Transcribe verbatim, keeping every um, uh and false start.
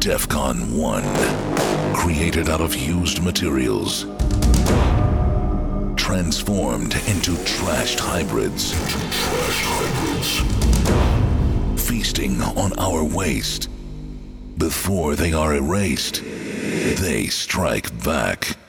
DEFCON one, created out of used materials, transformed into trashed hybrids, trashed hybrids, feasting on our waste. Before they are erased, they strike back.